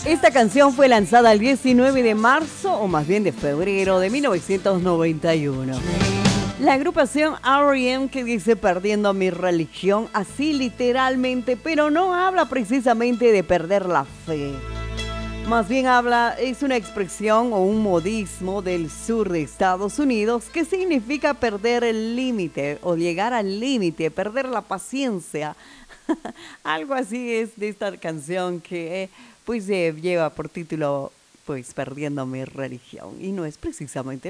Esta canción fue lanzada el 19 de marzo, o más bien de febrero de 1991. La agrupación R.E.M. que dice perdiendo mi religión, así literalmente, pero no habla precisamente de perder la fe. Más bien es una expresión o un modismo del sur de Estados Unidos que significa perder el límite o llegar al límite, perder la paciencia. Algo así es de esta canción que pues lleva por título pues perdiendo mi religión y no es precisamente